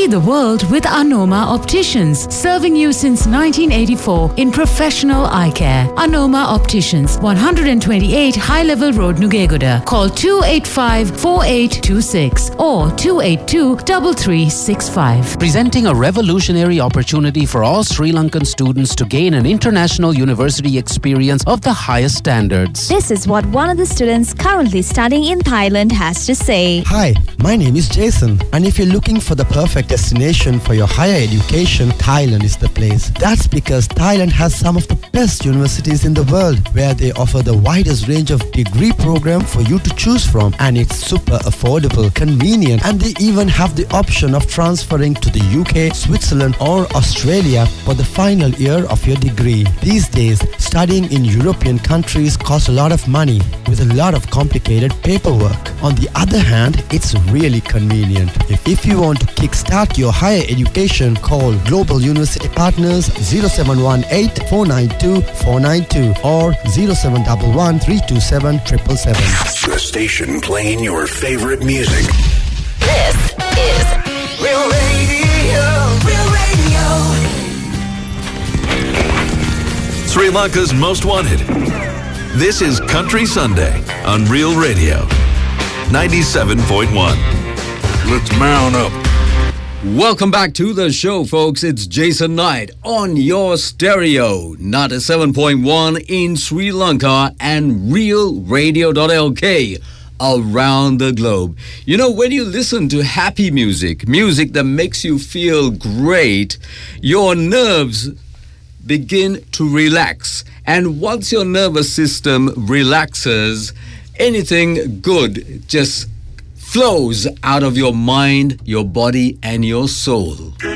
See the world with Anoma Opticians, serving you since 1984 in professional eye care. Anoma Opticians, 128 High Level Road, Nugegoda. Call 285-4826 or 282-3365. Presenting a revolutionary opportunity for all Sri Lankan students to gain an international university experience of the highest standards. This is what one of the students currently studying in Thailand has to say. Hi, my name is Jason, and if you're looking for the perfect destination for your higher education, Thailand is the place. That's because Thailand has some of the best universities in the world, where they offer the widest range of degree program for you to choose from, and it's super affordable, convenient, and they even have the option of transferring to the UK, Switzerland or Australia for the final year of your degree. These days, studying in European countries costs a lot of money with a lot of complicated paperwork. On the other hand, it's really convenient. If you want to kickstart your higher education, call Global University Partners 0718 492 492 or 0711 327 777. The station playing your favorite music. This is Real Radio. Real Radio. Sri Lanka's Most Wanted. This is Country Sunday on Real Radio 97.1. Let's mount up. Welcome back to the show, folks. It's Jason Knight on your stereo, 97.1 in Sri Lanka and realradio.lk around the globe. You know, when you listen to happy music, music that makes you feel great, your nerves begin to relax. And once your nervous system relaxes, anything good just flows out of your mind, your body, and your soul.